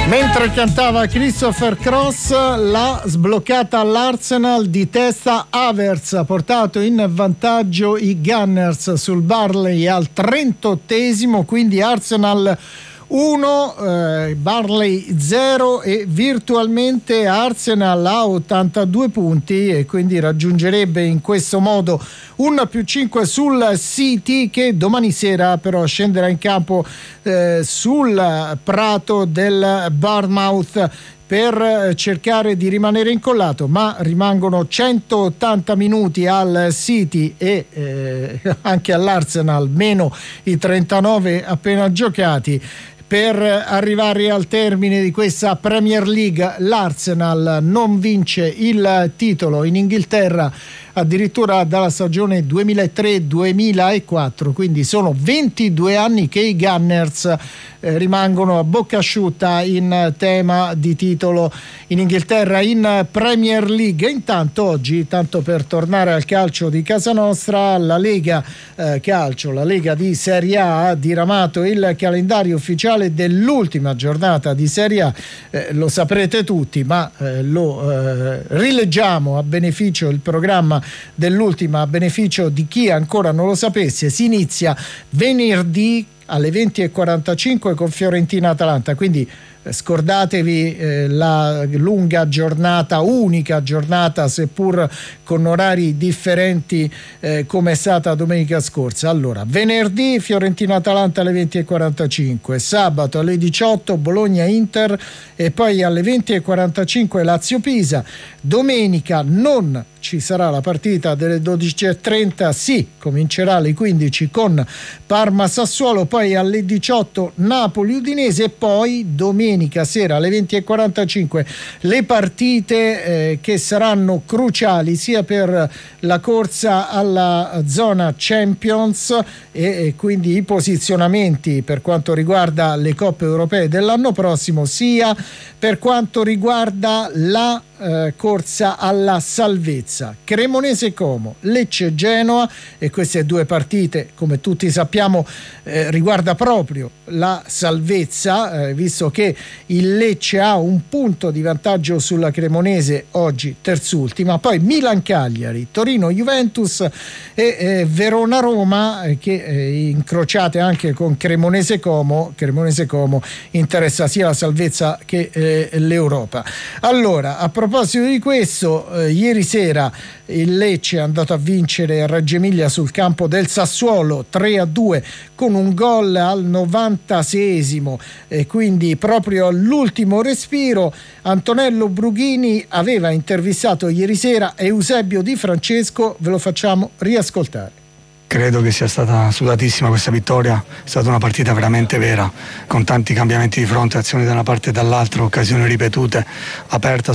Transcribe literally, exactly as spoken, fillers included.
Mentre cantava Christopher Cross, l'ha sbloccata all'Arsenal di testa Havertz, ha portato in vantaggio i Gunners sul Burnley al trentottesimo, quindi Arsenal uno, eh, Burnley zero, e virtualmente Arsenal ha ottantadue punti e quindi raggiungerebbe in questo modo un più cinque sul City, che domani sera però scenderà in campo eh, sul prato del Bournemouth per cercare di rimanere incollato, ma rimangono centottanta minuti al City e eh, anche all'Arsenal, meno i trentanove appena giocati, per arrivare al termine di questa Premier League. L'Arsenal non vince il titolo in Inghilterra addirittura dalla stagione duemilatré duemilaquattro, quindi sono ventidue anni che i Gunners eh, rimangono a bocca asciutta in tema di titolo in Inghilterra in Premier League. Intanto oggi, tanto per tornare al calcio di casa nostra, la Lega eh, Calcio, la Lega di Serie A, ha diramato il calendario ufficiale dell'ultima giornata di Serie A. Eh, lo saprete tutti, ma eh, lo eh, rileggiamo a beneficio il programma dell'ultima, a beneficio di chi ancora non lo sapesse. Si inizia venerdì alle venti e quarantacinque con Fiorentina-Atalanta, quindi scordatevi eh, la lunga giornata, unica giornata seppur con orari differenti eh, come è stata domenica scorsa. Allora, venerdì Fiorentina-Atalanta alle venti e quarantacinque, sabato alle diciotto Bologna-Inter e poi alle venti e quarantacinque Lazio-Pisa. Domenica non ci sarà la partita delle dodici e trenta, sì, comincerà alle quindici con Parma-Sassuolo, poi alle diciotto Napoli-Udinese e poi domenica sera alle venti e quarantacinque le partite eh, che saranno cruciali sia per la corsa alla zona Champions e, e quindi i posizionamenti per quanto riguarda le coppe europee dell'anno prossimo, sia per quanto riguarda la eh, corsa alla salvezza. Cremonese Como, Lecce Genoa, e queste due partite, come tutti sappiamo, eh, riguarda proprio la salvezza, eh, visto che il Lecce ha un punto di vantaggio sulla Cremonese, oggi terzultima, poi Milan Cagliari, Torino Juventus e eh, Verona Roma, eh, che eh, incrociate anche con Cremonese Como. Cremonese Como interessa sia la salvezza che eh, l'Europa. Allora, a proposito di questo, eh, ieri sera il Lecce è andato a vincere a Reggio Emilia sul campo del Sassuolo tre a due con un gol al novantaseiesimo, e quindi proprio all'ultimo respiro. Antonello Brughini aveva intervistato ieri sera Eusebio Di Francesco, ve lo facciamo riascoltare. Credo che sia stata sudatissima questa vittoria, è stata una partita veramente vera, con tanti cambiamenti di fronte, azioni da una parte e dall'altra, occasioni ripetute, aperta